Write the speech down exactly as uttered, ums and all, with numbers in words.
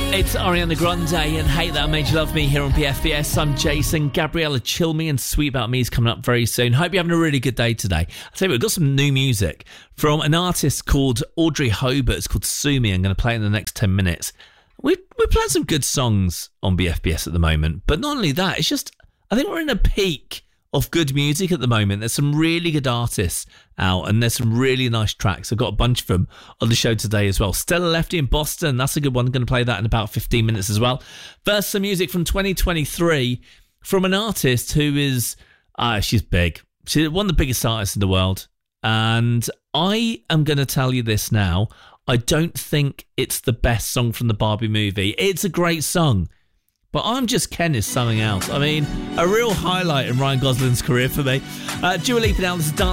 It's Ariana Grande and Hate That I Made You Love Me here on B F B S. I'm Jason. Gabriella Chill Me and Sweet About Me is coming up very soon. Hope you're having a really good day today. I'll tell you what, we've got some new music from an artist called Audrey Hobart. It's called Sue Me. I'm going to play it in the next ten minutes. We, we're playing some good songs on B F B S at the moment. But not only that, it's just, I think we're in a peak of good music at the moment. There's some really good artists out and there's some really nice tracks. I've got a bunch of them on the show today as well. Stella Lefty in Boston, that's a good one. I'm going to play that in about fifteen minutes as well. First, some music from twenty twenty-three from an artist who is, ah, uh, she's big. She's one of the biggest artists in the world. And I am going to tell you this now. I don't think it's the best song from the Barbie movie. It's a great song. But I'm Just Ken is something else. I mean, a real highlight in Ryan Gosling's career for me. Uh, Dua Lipa now, this is Dance